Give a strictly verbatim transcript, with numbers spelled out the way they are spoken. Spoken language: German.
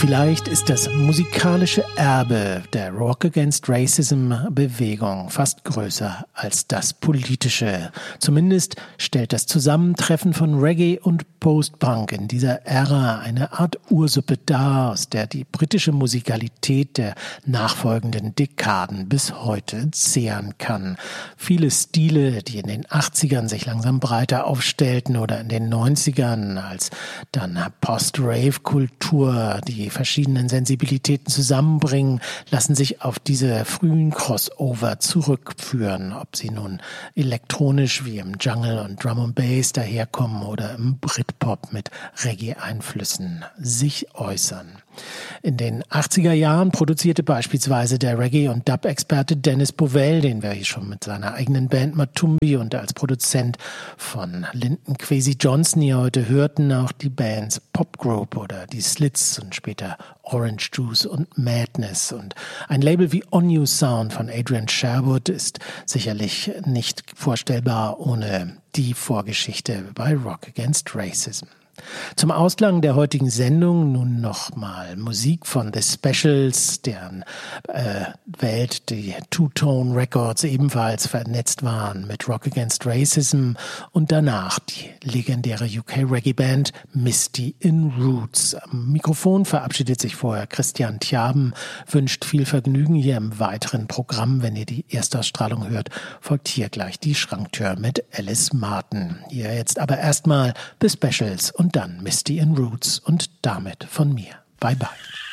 Vielleicht ist das musikalische Erbe der Rock Against Racism-Bewegung fast größer als das politische. Zumindest stellt das Zusammentreffen von Reggae und Post-Punk in dieser Ära eine Art Ursuppe dar, aus der die britische Musikalität der nachfolgenden Dekaden bis heute zehren kann. Viele Stile, die in den achtzigern sich langsam breiter aufstellten oder in den neunzigern, als dann Post-Rave-Kultur die verschiedenen Sensibilitäten zusammenbringen, lassen sich auf diese frühen Crossover zurückführen, ob sie nun elektronisch wie im Jungle und Drum and Bass daherkommen oder im Britpop mit Reggae-Einflüssen sich äußern. In den achtziger Jahren produzierte beispielsweise der Reggae- und Dub-Experte Dennis Bovell, den wir hier schon mit seiner eigenen Band Matumbi und als Produzent von Linton Kwesi Johnson hier heute hörten, auch die Bands Pop Group oder die Slits und später Orange Juice und Madness. Und ein Label wie On You Sound von Adrian Sherwood ist sicherlich nicht vorstellbar ohne die Vorgeschichte bei Rock Against Racism. Zum Ausklang der heutigen Sendung nun nochmal Musik von The Specials, deren äh, Welt die Two-Tone Records ebenfalls vernetzt waren mit Rock Against Racism, und danach die legendäre U K-Reggae-Band Misty in Roots. Am Mikrofon verabschiedet sich vorher Christian Tjaben, wünscht viel Vergnügen hier im weiteren Programm. Wenn ihr die Erstausstrahlung hört, folgt hier gleich die Schranktür mit Alice Martin. Hier jetzt aber erstmal The Specials und dann Misty in Roots und damit von mir. Bye bye.